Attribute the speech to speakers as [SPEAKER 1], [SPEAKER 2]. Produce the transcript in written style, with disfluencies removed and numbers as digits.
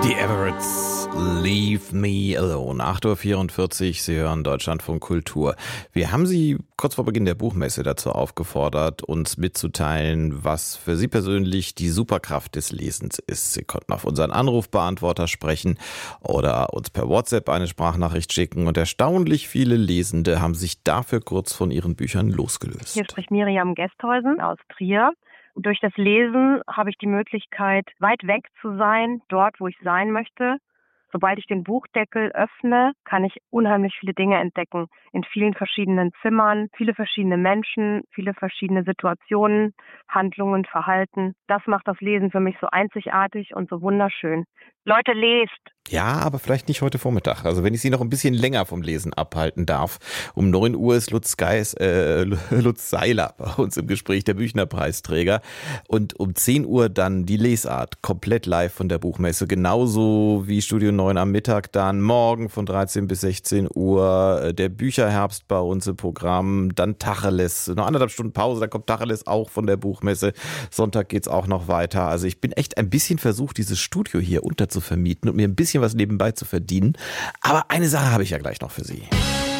[SPEAKER 1] Die Everetts, Leave Me Alone. 8.44 Uhr, Sie hören Deutschlandfunk Kultur. Wir haben Sie kurz vor Beginn der Buchmesse dazu aufgefordert, uns mitzuteilen, was für Sie persönlich die Superkraft des Lesens ist. Sie konnten auf unseren Anrufbeantworter sprechen oder uns per WhatsApp eine Sprachnachricht schicken. Und erstaunlich viele Lesende haben sich dafür kurz von ihren Büchern losgelöst.
[SPEAKER 2] Hier spricht Miriam Gesthäusen aus Trier. Durch das Lesen habe ich die Möglichkeit, weit weg zu sein, dort, wo ich sein möchte. Sobald ich den Buchdeckel öffne, kann ich unheimlich viele Dinge entdecken. In vielen verschiedenen Zimmern, viele verschiedene Menschen, viele verschiedene Situationen, Handlungen, Verhalten. Das macht das Lesen für mich so einzigartig und so wunderschön. Leute, lest!
[SPEAKER 1] Ja, aber vielleicht nicht heute Vormittag. Also wenn ich Sie noch ein bisschen länger vom Lesen abhalten darf. Um 9 Uhr ist Lutz Seiler bei uns im Gespräch, der Büchner-Preisträger. Und um 10 Uhr dann die Lesart, komplett live von der Buchmesse. Genauso wie Studio 9 am Mittag dann. Morgen von 13 bis 16 Uhr der Bücherherbst bei uns im Programm. Dann Tacheles, noch 1,5 Stunden Pause, dann kommt Tacheles auch von der Buchmesse. Sonntag geht's auch noch weiter. Also ich bin echt ein bisschen versucht, dieses Studio hier unterzuvermieten und mir ein bisschen was nebenbei zu verdienen. Aber eine Sache habe ich ja gleich noch für Sie.